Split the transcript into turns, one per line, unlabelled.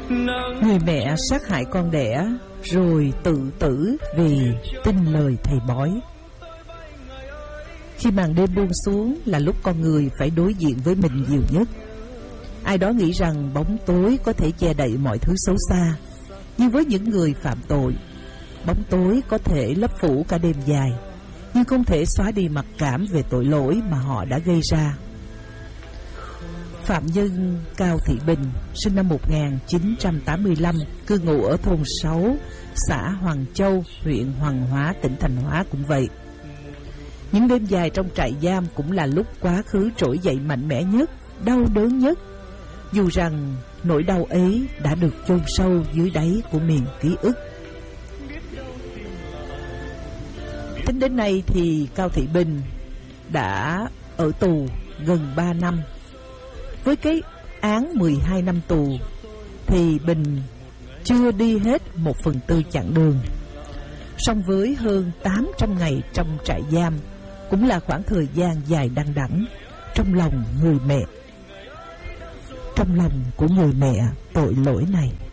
Người mẹ sát hại con đẻ rồi tự tử vì tin lời thầy bói. Khi màn đêm buông xuống là lúc con người phải đối diện với mình nhiều nhất. Ai đó nghĩ rằng bóng tối có thể che đậy mọi thứ xấu xa, nhưng với những người phạm tội, bóng tối có thể lấp phủ cả đêm dài, nhưng không thể xóa đi mặc cảm về tội lỗi mà họ đã gây ra. Phạm nhân Cao Thị Bình, sinh năm 1985, cư ngụ ở thôn 6, xã Hoàng Châu, huyện Hoàng Hóa, tỉnh Thanh Hóa cũng vậy. Những đêm dài trong trại giam cũng là lúc quá khứ trỗi dậy mạnh mẽ nhất, đau đớn nhất, dù rằng nỗi đau ấy đã được chôn sâu dưới đáy của miền ký ức. Tính đến nay thì Cao Thị Bình đã ở tù gần 3 năm. Với cái án 12 năm tù thì Bình chưa đi hết 1/4 chặng đường. Song với hơn 800 ngày trong trại giam cũng là khoảng thời gian dài đằng đẵng trong lòng người mẹ, trong lòng của người mẹ tội lỗi này.